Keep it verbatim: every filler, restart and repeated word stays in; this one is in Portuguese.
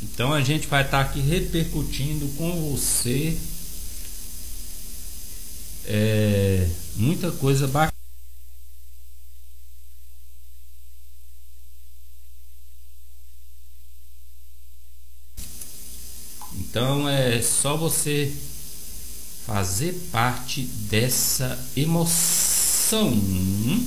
Então a gente vai estar aqui repercutindo com você é, muita coisa bacana. Então é só você fazer parte dessa emoção.